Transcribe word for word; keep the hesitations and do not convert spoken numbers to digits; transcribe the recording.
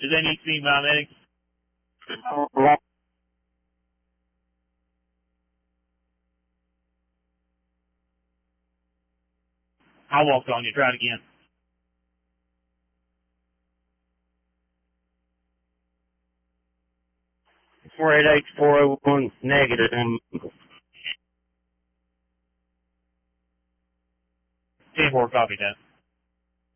Does that need to be biomedic? I walked on you. Try it again. four eight eight four oh one negative. ten four, copy that.